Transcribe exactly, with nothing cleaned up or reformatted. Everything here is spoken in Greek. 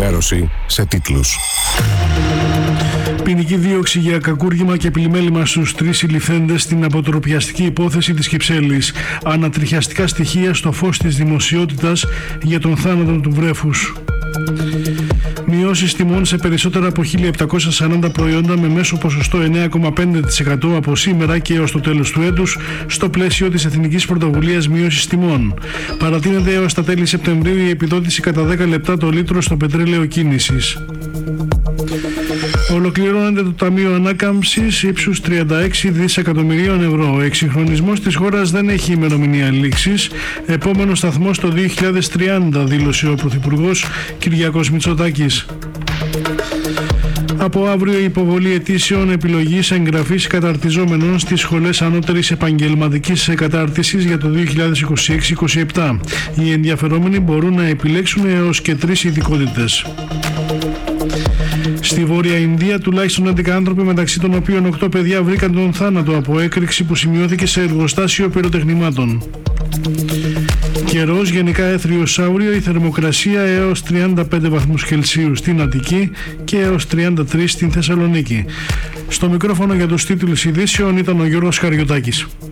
ενημέρωση σε τίτλους. Ποινική δίωξη για κακούργημα και πλημέλημα στους τρεις συλληφθέντες στην αποτροπιαστική υπόθεση της Κυψέλης. Ανατριχιαστικά στοιχεία στο φως της δημοσιότητας για τον θάνατο του βρέφους. Μειώσεις τιμών σε περισσότερα από χίλια επτακόσια σαράντα προϊόντα με μέσο ποσοστό εννέα κόμμα πέντε τοις εκατό από σήμερα και έως το τέλος του έτους στο πλαίσιο της Εθνικής Πρωτοβουλίας Μείωσης Τιμών. Παρατείνεται έως τα τέλη Σεπτεμβρίου η επιδότηση κατά δέκα λεπτά το λίτρο στο πετρέλαιο κίνησης. Ολοκληρώνεται το Ταμείο Ανάκαμψης ύψους τριάντα έξι δισεκατομμυρίων ευρώ. Ο εξυγχρονισμός της χώρας δεν έχει ημερομηνία λήξης. Επόμενο σταθμός το δύο χιλιάδες τριάντα, δήλωσε ο Πρωθυπουργός Κυριάκος Μητσοτάκης. Από αύριο η υποβολή αιτήσεων επιλογής εγγραφής καταρτιζόμενων στις σχολές ανώτερης επαγγελματικής κατάρτισης για το δύο χιλιάδες είκοσι έξι είκοσι επτά. Οι ενδιαφερόμενοι μπορούν να επιλέξουν έως και τρεις ειδικότητες. Στη Βόρεια Ινδία τουλάχιστον έντεκα άνθρωποι, μεταξύ των οποίων οκτώ παιδιά, βρήκαν τον θάνατο από έκρηξη που σημειώθηκε σε εργοστάσιο πυροτεχνημάτων. Καιρός γενικά έθριος αύριο, η θερμοκρασία έως τριάντα πέντε βαθμούς Κελσίου στην Αττική και έως τριάντα τρία στην Θεσσαλονίκη. Στο μικρόφωνο για τους τίτλους ειδήσεων ήταν ο Γιώργος Χαριωτάκης.